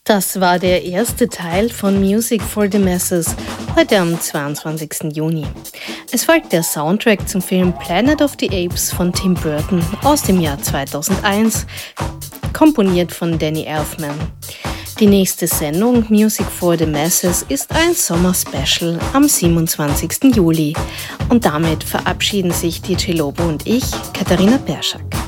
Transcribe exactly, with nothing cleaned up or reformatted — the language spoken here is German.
Das war der erste Teil von Music for the Masses, heute am zweiundzwanzigsten Juni. Es folgt der Soundtrack zum Film Planet of the Apes von Tim Burton aus dem Jahr zweitausendeins, komponiert von Danny Elfman. Die nächste Sendung Music for the Masses ist ein Sommer-Special am siebenundzwanzigsten Juli. Und damit verabschieden sich D J Lobo und ich, Katharina Perschak.